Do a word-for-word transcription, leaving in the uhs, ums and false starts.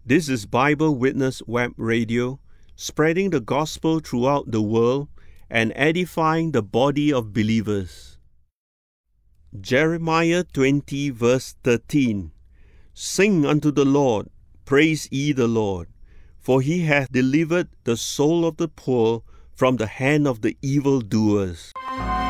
This is Bible Witness Web Radio, spreading the gospel throughout the world and edifying the body of believers. Jeremiah twenty verse thirteen. Sing unto the Lord, praise ye the Lord, for he hath delivered the soul of the poor from the hand of the evildoers.